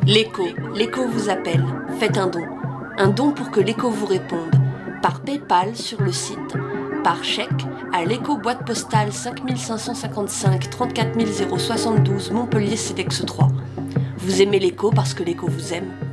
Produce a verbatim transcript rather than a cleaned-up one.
L'écho, l'écho vous appelle, faites un don. Un don pour que l'écho vous réponde. Par Paypal sur le site, par chèque à l'écho boîte postale cinq cinq cent cinquante-cinq trente-quatre mille soixante-douze Montpellier C E D E X trois. Vous aimez l'écho parce que l'écho vous aime.